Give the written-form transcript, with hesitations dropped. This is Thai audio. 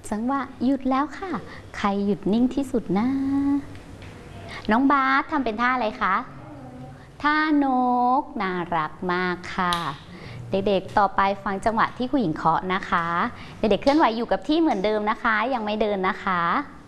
จังหวะหยุดแล้วค่ะใครหยุดนิ่งที่สุดนะน้องบาสทำเป็นท่าอะไรคะท่านกน่ารักมากค่ะเด็กๆต่อไปฟังจังหวะที่ครูหญิงเคาะนะคะเด็กๆเคลื่อนไหวอยู่กับที่เหมือนเดิมนะคะยังไม่เดินนะคะ